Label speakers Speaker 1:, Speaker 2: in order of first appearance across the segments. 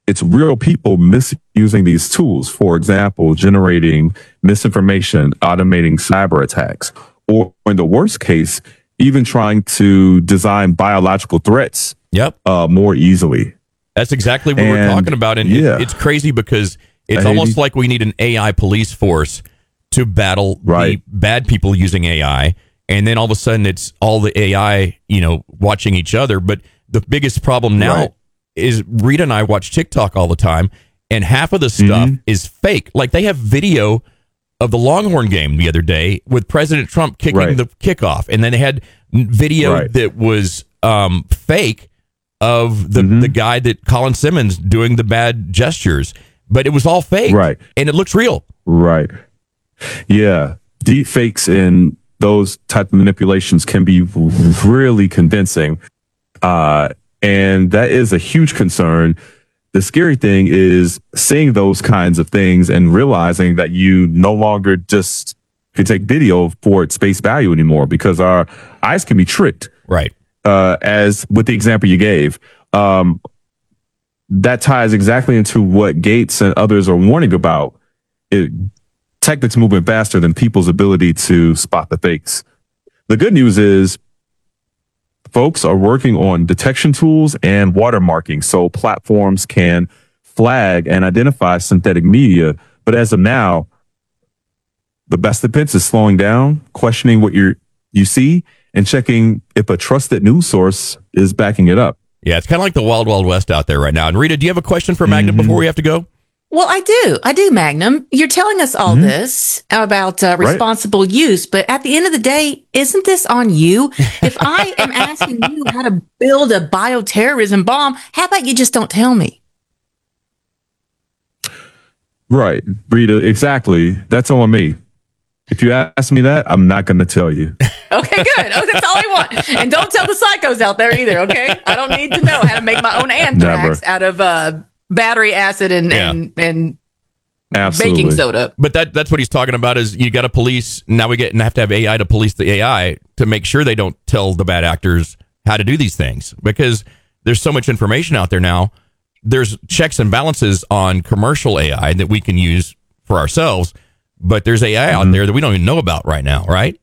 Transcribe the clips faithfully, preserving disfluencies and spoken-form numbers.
Speaker 1: it's real people misusing these tools. For example, generating misinformation, automating cyber attacks, or in the worst case, even trying to design biological threats
Speaker 2: yep.
Speaker 1: uh, more easily.
Speaker 2: That's exactly what
Speaker 1: and,
Speaker 2: we're talking about. And
Speaker 1: yeah.
Speaker 2: it, it's crazy because it's almost like we need an A I police force to battle
Speaker 1: right.
Speaker 2: the bad people using A I. And then all of a sudden it's all the A I, you know, watching each other. But the biggest problem now right. is Rita and I watch TikTok all the time, and half of the stuff mm-hmm. is fake. Like they have video of the Longhorn game the other day with President Trump kicking
Speaker 1: right.
Speaker 2: the kickoff. And then they had video
Speaker 1: right.
Speaker 2: that was um, fake of the,
Speaker 1: mm-hmm.
Speaker 2: the guy that Colin Simmons doing the bad gestures. But it was all fake.
Speaker 1: Right.
Speaker 2: And it looks real.
Speaker 1: Right. Yeah. Deep fakes and those type of manipulations can be really convincing. Uh, and that is a huge concern. The scary thing is seeing those kinds of things and realizing that you no longer just can take video for its face value anymore, because our eyes can be tricked.
Speaker 2: Right.
Speaker 1: Uh, as with the example you gave, um, that ties exactly into what Gates and others are warning about. It, tech that's moving faster than people's ability to spot the fakes. The good news is folks are working on detection tools and watermarking so platforms can flag and identify synthetic media. But as of now, the best defense is slowing down, questioning what you're, you see, and checking if a trusted news source is backing it up.
Speaker 2: Yeah, it's kind of like the wild, wild west out there right now. And Rita, do you have a question for Magnum mm-hmm. before we have to go?
Speaker 3: Well, I do. I do, Magnum. You're telling us all mm-hmm. this about uh, responsible right. use, but at the end of the day, isn't this on you? If I am asking you how to build a bioterrorism bomb, how about you just don't tell me?
Speaker 1: Right, Rita, exactly. That's on me. If you ask me that, I'm not going to tell you.
Speaker 3: Okay, good. Oh, that's all I want. And don't tell the psychos out there either, okay? I don't need to know how to make my own anthrax Never. out of uh, battery acid and, yeah. and, and baking soda.
Speaker 2: But that that's what he's talking about is you got to police. Now we get and have to have A I to police the A I to make sure they don't tell the bad actors how to do these things, because there's so much information out there now. There's checks and balances on commercial A I that we can use for ourselves, but there's A I mm-hmm. out there that we don't even know about right now, right?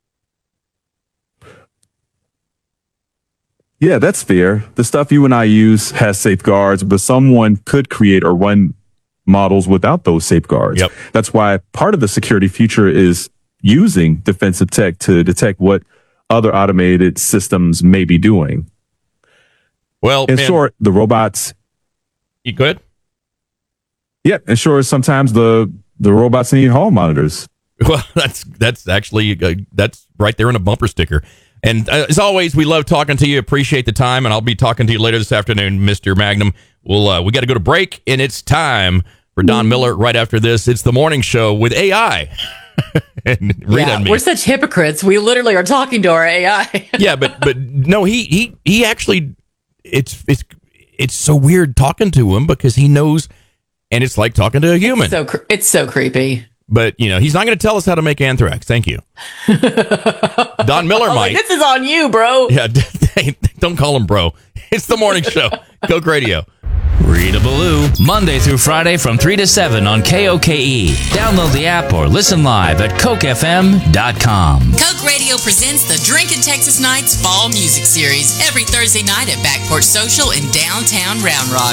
Speaker 1: Yeah, that's fair. The stuff you and I use has safeguards, but someone could create or run models without those safeguards.
Speaker 2: Yep.
Speaker 1: That's why part of the security feature is using defensive tech to detect what other automated systems may be doing.
Speaker 2: Well,
Speaker 1: in
Speaker 2: man,
Speaker 1: short, the robots.
Speaker 2: You good?
Speaker 1: Yeah, in short, sometimes the the robots need hall monitors.
Speaker 2: Well, that's that's actually uh, that's right there in a bumper sticker. And uh, as always, we love talking to you. Appreciate the time, and I'll be talking to you later this afternoon, Mister Magnum. We'll uh, we got to go to break, and it's time for Don Miller. Right after this, it's the morning show with A I. and Rita
Speaker 3: yeah,
Speaker 2: and me.
Speaker 3: We're such hypocrites. We literally are talking to our A I.
Speaker 2: yeah, but but no, he he he actually. It's it's it's so weird talking to him because he knows, and it's like talking to a human.
Speaker 3: It's so it's so creepy.
Speaker 2: But, you know, he's not going to tell us how to make anthrax. Thank you. Don Miller might.
Speaker 3: Like, this is on you, bro.
Speaker 2: Yeah, don't call him bro. It's the morning show. Coke Radio.
Speaker 4: Rita Ballou, Monday through Friday from three to seven on K O K E. Download the app or listen live at coke f m dot com.
Speaker 5: Coke Radio presents the Drinkin' Texas Nights Fall Music Series every Thursday night at Backport Social in downtown Round Rock.